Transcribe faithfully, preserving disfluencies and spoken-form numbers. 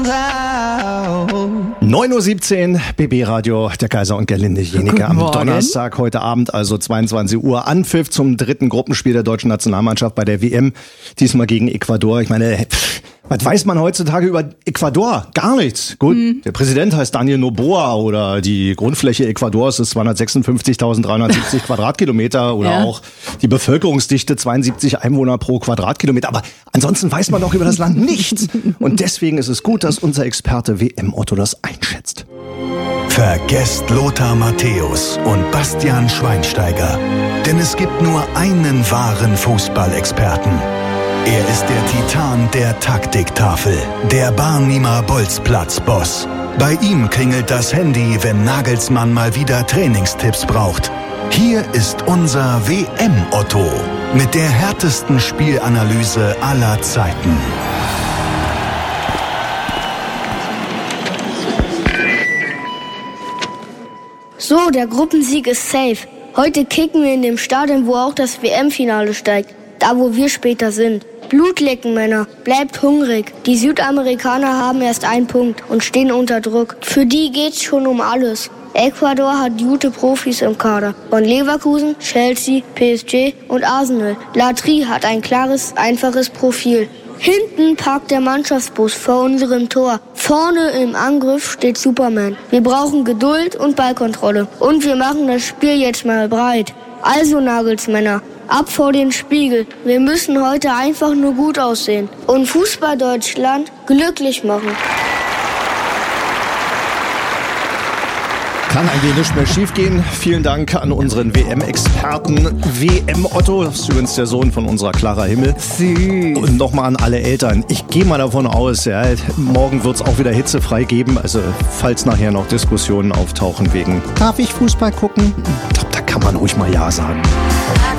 neun Uhr siebzehn, B B-Radio, der Kaiser und Gerlinde Jenike am Donnerstag, heute Abend, also zweiundzwanzig Uhr, Anpfiff zum dritten Gruppenspiel der deutschen Nationalmannschaft bei der W M, diesmal gegen Ecuador. Ich meine, pff, was weiß man heutzutage über Ecuador? Gar nichts. Gut, mhm. Der Präsident heißt Daniel Noboa oder die Grundfläche Ecuadors ist zweihundertsechsundfünfzigtausenddreihundertsiebzig Quadratkilometer oder ja. auch die Bevölkerungsdichte zweiundsiebzig Einwohner pro Quadratkilometer. Aber ansonsten weiß man doch über das Land nichts. Und deswegen ist es gut, dass unser Experte W M-Otto das einschätzt. Vergesst Lothar Matthäus und Bastian Schweinsteiger. Denn es gibt nur einen wahren Fußballexperten. Er ist der Titan der Taktiktafel, der Barnimer Bolzplatz-Boss. Bei ihm klingelt das Handy, wenn Nagelsmann mal wieder Trainingstipps braucht. Hier ist unser W M-Otto mit der härtesten Spielanalyse aller Zeiten. So, der Gruppensieg ist safe. Heute kicken wir in dem Stadion, wo auch das W M-Finale steigt. Da, wo wir später sind. Blut lecken, Männer. Bleibt hungrig. Die Südamerikaner haben erst einen Punkt und stehen unter Druck. Für die geht's schon um alles. Ecuador hat gute Profis im Kader. Von Leverkusen, Chelsea, P S G und Arsenal. Latri hat ein klares, einfaches Profil. Hinten parkt der Mannschaftsbus vor unserem Tor. Vorne im Angriff steht Superman. Wir brauchen Geduld und Ballkontrolle. Und wir machen das Spiel jetzt mal breit. Also Nagelsmänner, ab vor den Spiegel. Wir müssen heute einfach nur gut aussehen. Und Fußball Deutschland glücklich machen. Kann eigentlich nicht mehr schiefgehen. Vielen Dank an unseren W M-Experten W M-Otto. Das ist übrigens der Sohn von unserer Clara Himmel. Sie. Und nochmal an alle Eltern. Ich gehe mal davon aus, ja, morgen wird es auch wieder hitzefrei geben. Also falls nachher noch Diskussionen auftauchen wegen, darf ich Fußball gucken? Ich glaube, da kann man ruhig mal Ja sagen.